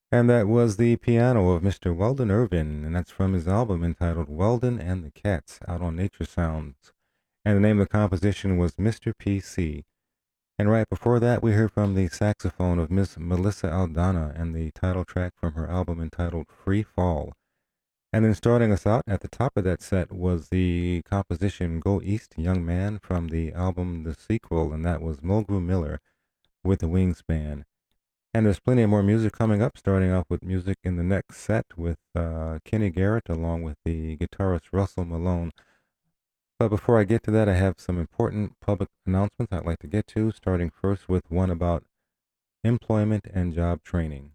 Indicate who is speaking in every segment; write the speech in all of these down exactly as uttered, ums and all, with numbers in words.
Speaker 1: And that was the piano of Mister Weldon Irvin, and that's from his album entitled Weldon and the Cats, out on Nature Sounds. And the name of the composition was Mister P C. And right before that, we heard from the saxophone of Miss Melissa Aldana and the title track from her album entitled Free Fall. And then starting us out at the top of that set was the composition Go East Young Man from the album The Sequel, and that was Mulgrew Miller with the Wingspan. And there's plenty of more music coming up, starting off with music in the next set with uh, Kenny Garrett along with the guitarist Russell Malone. But before I get to that, I have some important public announcements I'd like to get to, starting first with one about employment and job training.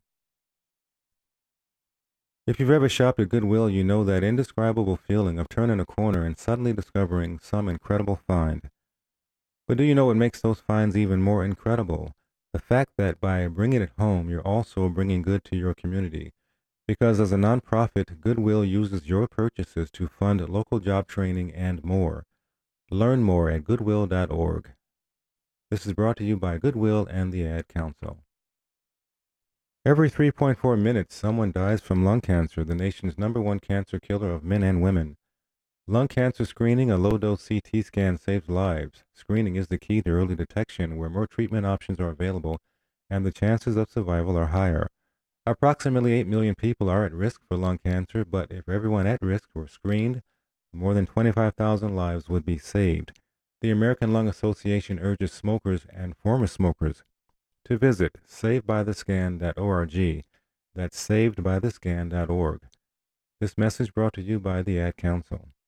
Speaker 1: If you've ever shopped at Goodwill, you know that indescribable feeling of turning a corner and suddenly discovering some incredible find. But do you know what makes those finds even more incredible? The fact that by bringing it home, you're also bringing good to your community. Because as a nonprofit, Goodwill uses your purchases to fund local job training and more. Learn more at goodwill dot org. This is brought to you by Goodwill and the Ad Council. Every three point four minutes, someone dies from lung cancer, the nation's number one cancer killer of men and women. Lung cancer screening, a low-dose C T scan saves lives. Screening is the key to early detection, where more treatment options are available and the chances of survival are higher. Approximately eight million people are at risk for lung cancer, but if everyone at risk were screened, more than twenty-five thousand lives would be saved. The American Lung Association urges smokers and former smokers to visit saved by the scan dot org. That's saved by the scan dot org. This message brought to you by the Ad Council.